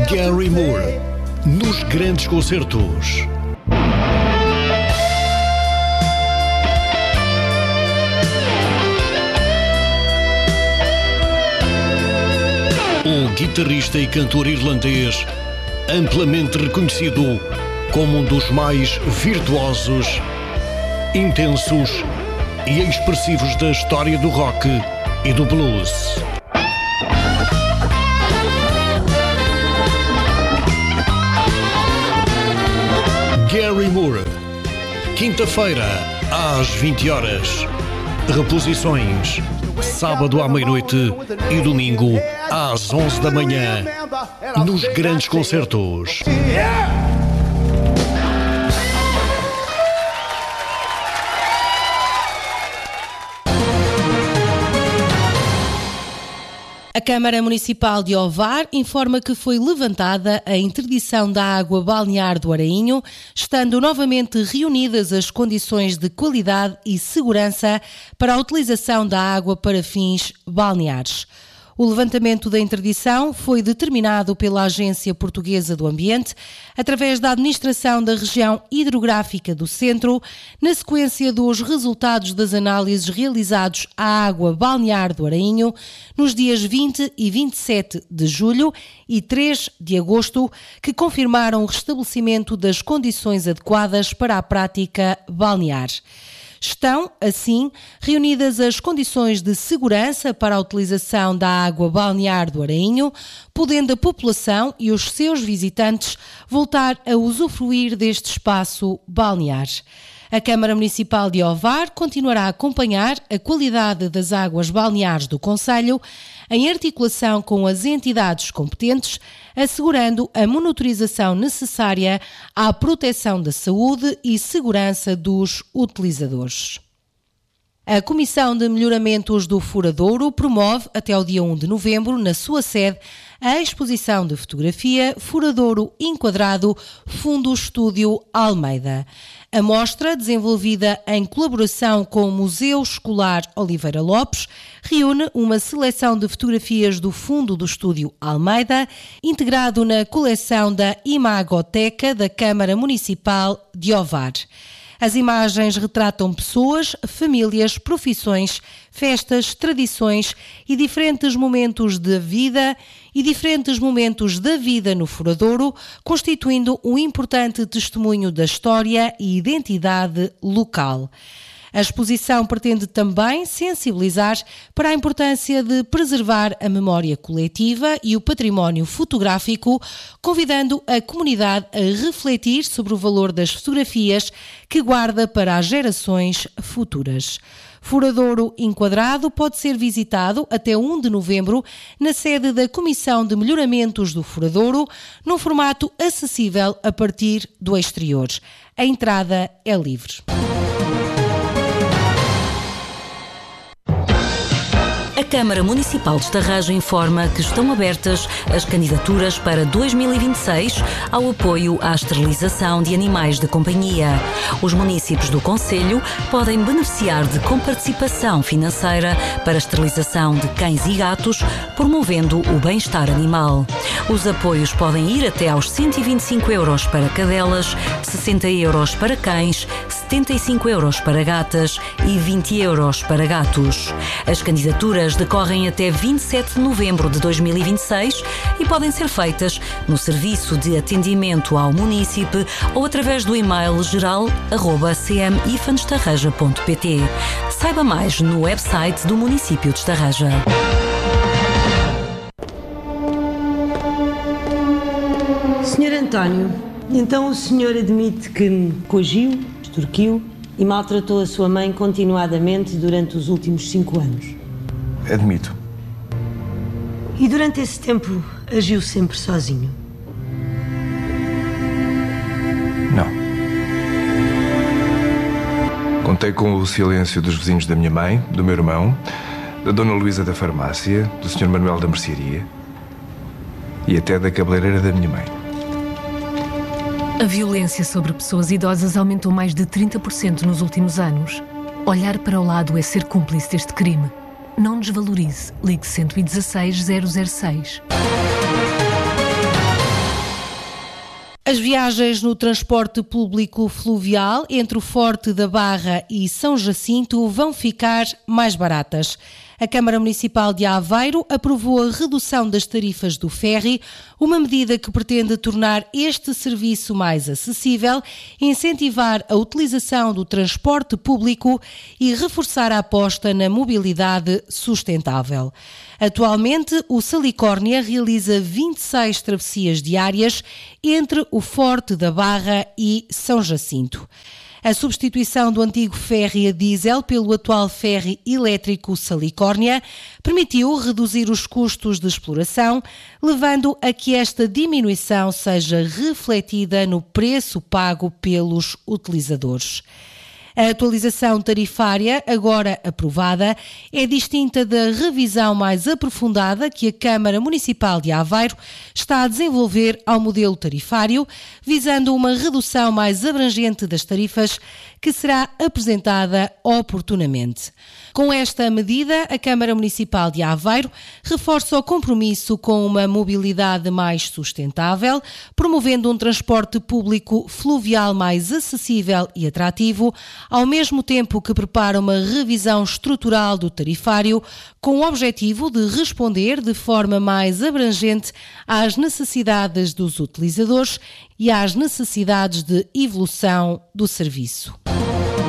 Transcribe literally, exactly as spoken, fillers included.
Gary Moore nos grandes concertos. O guitarrista e cantor irlandês, amplamente reconhecido como um dos mais virtuosos, intensos e expressivos da história do rock e do blues. Gary Moore, quinta-feira às vinte horas. Reposições sábado à meia-noite e domingo às onze da manhã nos grandes concertos. A Câmara Municipal de Ovar informa que foi levantada a interdição da água balnear do Arainho, estando novamente reunidas as condições de qualidade e segurança para a utilização da água para fins balneares. O levantamento da interdição foi determinado pela Agência Portuguesa do Ambiente, através da Administração da Região Hidrográfica do Centro, na sequência dos resultados das análises realizados à água balnear do Arainho, nos dias vinte e vinte e sete de julho e três de agosto, que confirmaram o restabelecimento das condições adequadas para a prática balnear. Estão, assim, reunidas as condições de segurança para a utilização da água balnear do Arainho, podendo a população e os seus visitantes voltar a usufruir deste espaço balnear. A Câmara Municipal de Ovar continuará a acompanhar a qualidade das águas balneares do concelho, em articulação com as entidades competentes, assegurando a monitorização necessária à proteção da saúde e segurança dos utilizadores. A Comissão de Melhoramentos do Furadouro promove, até ao dia um de novembro, na sua sede, a exposição de fotografia Furadouro Enquadrado Fundo Estúdio Almeida. A mostra, desenvolvida em colaboração com o Museu Escolar Oliveira Lopes, reúne uma seleção de fotografias do fundo do Estúdio Almeida, integrado na coleção da Imagoteca da Câmara Municipal de Ovar. As imagens retratam pessoas, famílias, profissões, festas, tradições e diferentes momentos da vida e diferentes momentos da vida no Furadouro, constituindo um importante testemunho da história e identidade local. A exposição pretende também sensibilizar para a importância de preservar a memória coletiva e o património fotográfico, convidando a comunidade a refletir sobre o valor das fotografias que guarda para as gerações futuras. Furadouro Enquadrado pode ser visitado até um de novembro na sede da Comissão de Melhoramentos do Furadouro, num formato acessível a partir do exterior. A entrada é livre. A Câmara Municipal de Estarraja informa que estão abertas as candidaturas para dois mil e vinte e seis ao apoio à esterilização de animais de companhia. Os municípios do concelho podem beneficiar de comparticipação financeira para a esterilização de cães e gatos, promovendo o bem-estar animal. Os apoios podem ir até aos cento e vinte e cinco euros para cadelas, sessenta euros para cães, setenta e cinco euros para gatas e vinte euros para gatos. As candidaturas decorrem até vinte e sete de novembro de dois mil e vinte e seis e podem ser feitas no Serviço de Atendimento ao Munícipe ou através do e-mail geral arroba c m ifan estarraja ponto p t. Saiba mais no website do município de Estarraja. senhor António, então o senhor admite que me coagiu, extorquiu e maltratou a sua mãe continuadamente durante os últimos cinco anos? Admito. E durante esse tempo agiu sempre sozinho? Não. Contei com o silêncio dos vizinhos da minha mãe, do meu irmão, da Dona Luísa da farmácia, do senhor Manuel da mercearia e até da cabeleireira da minha mãe. A violência sobre pessoas idosas aumentou mais de trinta por cento nos últimos anos. Olhar para o lado é ser cúmplice deste crime. Não desvalorize. Ligue cento e dezasseis zero zero seis. As viagens no transporte público fluvial entre o Forte da Barra e São Jacinto vão ficar mais baratas. A Câmara Municipal de Aveiro aprovou a redução das tarifas do ferry, uma medida que pretende tornar este serviço mais acessível, incentivar a utilização do transporte público e reforçar a aposta na mobilidade sustentável. Atualmente, o Salicórnia realiza vinte e seis travessias diárias entre o Forte da Barra e São Jacinto. A substituição do antigo ferry a diesel pelo atual ferry elétrico Salicórnia permitiu reduzir os custos de exploração, levando a que esta diminuição seja refletida no preço pago pelos utilizadores. A atualização tarifária, agora aprovada, é distinta da revisão mais aprofundada que a Câmara Municipal de Aveiro está a desenvolver ao modelo tarifário, visando uma redução mais abrangente das tarifas, que será apresentada oportunamente. Com esta medida, a Câmara Municipal de Aveiro reforça o compromisso com uma mobilidade mais sustentável, promovendo um transporte público fluvial mais acessível e atrativo, ao mesmo tempo que prepara uma revisão estrutural do tarifário, com o objetivo de responder de forma mais abrangente às necessidades dos utilizadores e às necessidades de evolução do serviço.